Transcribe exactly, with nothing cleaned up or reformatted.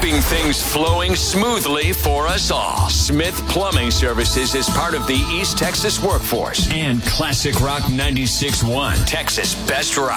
keeping things flowing smoothly for us all. Smith Plumbing Services is part of the East Texas workforce. And Classic Rock ninety-six point one, Texas Best Rock.